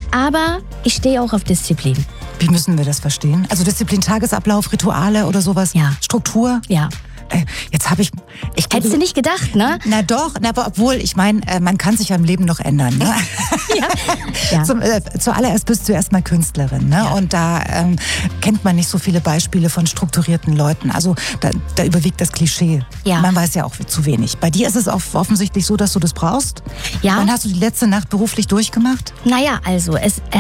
Aber ich stehe auch auf Disziplin. Wie müssen wir das verstehen? Also Disziplin, Tagesablauf, Rituale oder sowas? Ja. Struktur? Ja. Jetzt habe ich... Hättest du nicht gedacht, ne? Na doch, aber obwohl, ich meine, man kann sich ja im Leben noch ändern. Ne? Ja. Zuallererst bist du erstmal Künstlerin. Ne? Ja. Und da kennt man nicht so viele Beispiele von strukturierten Leuten. Also da überwiegt das Klischee. Ja. Man weiß ja auch zu wenig. Bei dir ist es offensichtlich so, dass du das brauchst. Ja. Wann hast du die letzte Nacht beruflich durchgemacht? Naja, also es